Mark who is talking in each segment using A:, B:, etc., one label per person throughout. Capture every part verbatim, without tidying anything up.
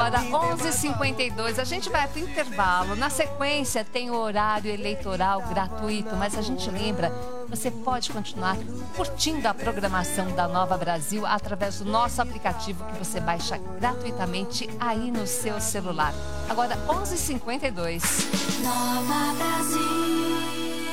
A: Agora, onze e cinquenta e dois, a gente vai para o intervalo. Na sequência, tem o horário eleitoral gratuito, mas a gente lembra, você pode continuar curtindo a programação da Nova Brasil através do nosso aplicativo que você baixa gratuitamente aí no seu celular. Agora, onze e cinquenta e dois.
B: Nova Brasil.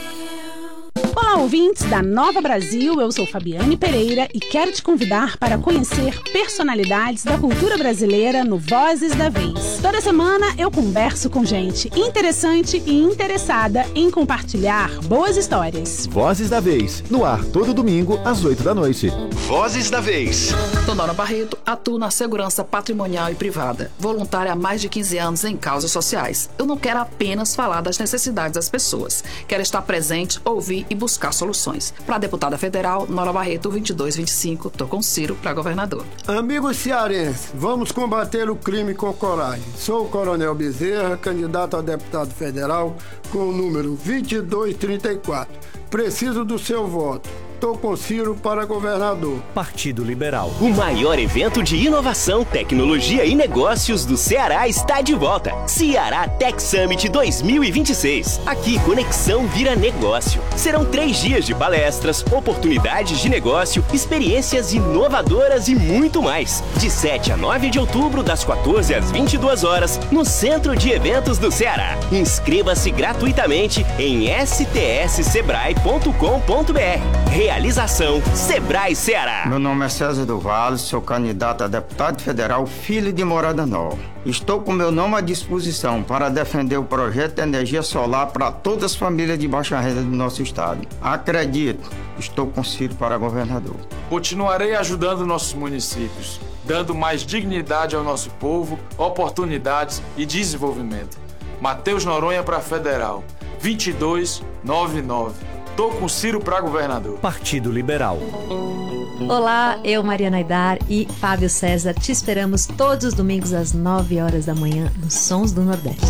C: Olá, ouvintes da Nova Brasil, eu sou Fabiane Pereira e quero te convidar para conhecer personalidades da cultura brasileira no Vozes da Vez. Toda semana eu converso com gente interessante e interessada em compartilhar boas histórias.
D: Vozes da Vez, no ar todo domingo às oito da noite.
E: Vozes da Vez.
F: Dona Barreto, atuo na segurança patrimonial e privada, voluntária há mais de quinze anos em causas sociais. Eu não quero apenas falar das necessidades das pessoas, quero estar presente, ouvir e buscar soluções. Para deputada federal, Nora Barreto, vinte e dois vinte e cinco, tô com Ciro para governador.
G: Amigos cearenses, vamos combater o crime com coragem. Sou o Coronel Bezerra, candidato a deputado federal com o número vinte e dois trinta e quatro. Preciso do seu voto. Tô com Ciro para governador.
H: Partido Liberal.
E: O maior evento de inovação, tecnologia e negócios do Ceará está de volta. Ceará Tech Summit dois mil e vinte e seis. Aqui, conexão vira negócio. Serão três dias de palestras, oportunidades de negócio, experiências inovadoras e muito mais. De sete a nove de outubro, das quatorze às vinte e duas horas, no Centro de Eventos do Ceará. Inscreva-se gratuitamente em s t s sebrae ponto com ponto b r. Realização Sebrae Ceará.
I: Meu nome é César do Vale, sou candidato a deputado federal, filho de Morada Nova. Estou com meu nome à disposição para defender o projeto de energia solar para todas as famílias de baixa renda do nosso estado. Acredito, estou com Ciro para governador.
J: Continuarei ajudando nossos municípios, dando mais dignidade ao nosso povo, oportunidades e desenvolvimento. Matheus Noronha para federal, vinte e dois noventa e nove. Tô com Ciro para governador.
H: Partido Liberal.
K: Olá, eu, Mariana Aidar e Fábio César. Te esperamos todos os domingos às nove horas da manhã nos Sons do Nordeste.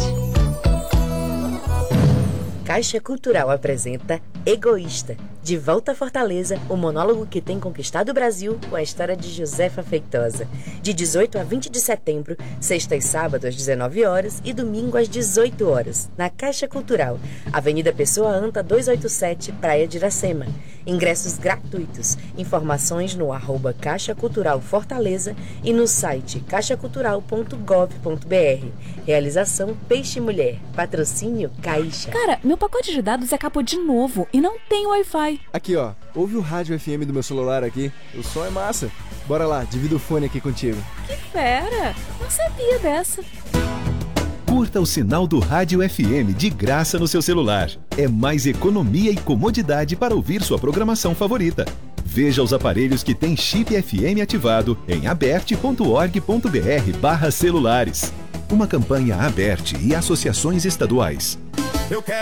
L: Caixa Cultural apresenta Egoísta. De volta a Fortaleza, o monólogo que tem conquistado o Brasil com a história de Josefa Feitosa. De dezoito a vinte de setembro, sexta e sábado às dezenove horas e domingo às dezoito horas, na Caixa Cultural, Avenida Pessoa Anta duzentos e oitenta e sete, Praia de Iracema. Ingressos gratuitos. Informações no arroba Caixa Cultural Fortaleza e no site caixa cultural ponto gov ponto b r. Realização Peixe Mulher. Patrocínio Caixa.
M: Cara, meu pacote de dados acabou de novo e não tem Wi-Fi.
N: Aqui, ó. Ouve o rádio F M do meu celular aqui. O som é massa. Bora lá, divido o fone aqui contigo.
M: Que fera! Não sabia dessa.
O: Curta o sinal do Rádio F M de graça no seu celular. É mais economia e comodidade para ouvir sua programação favorita. Veja os aparelhos que têm chip F M ativado em aberte ponto org ponto b r barra celulares. Uma campanha Aberte e associações estaduais. Eu quero